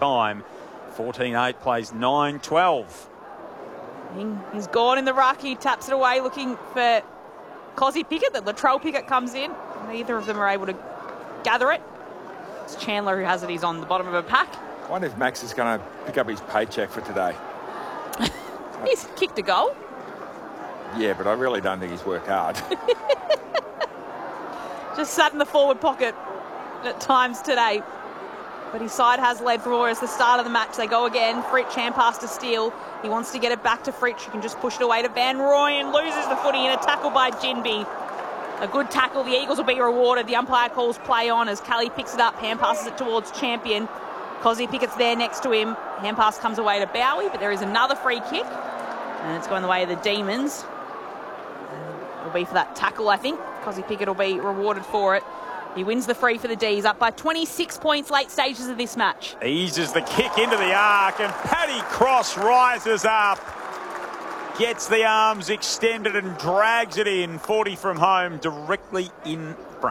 time. 14-8 plays 9-12. He's gone in the ruck. He taps it away looking for Cozzy Pickett. That Latrell Pickett comes in. Neither of them are able to gather it. It's Chandler who has it. He's on the bottom of a pack. I wonder if Max is going to pick up his paycheck for today. He's kicked a goal. Yeah, but I really don't think he's worked hard. Just sat in the forward pocket at times today. But his side has led for us the start of the match. They go again. Fritsch hand pass to Steele. He wants to get it back to Fritsch. He can just push it away to Van Rooyen. Loses the footy in a tackle by Ginbey. A good tackle. The Eagles will be rewarded. The umpire calls play on as Kelly picks it up. Hand passes it towards Champion. Cozzy Pickett's there next to him. Hand pass comes away to Bowie, but there is another free kick. And it's going the way of the Demons. It'll be for that tackle, I think. Cozzy Pickett will be rewarded for it. He wins the free for the D's, up by 26 points late stages of this match. Eases the kick into the arc, and Paddy Cross rises up. Gets the arms extended and drags it in. 40 from home, directly in front.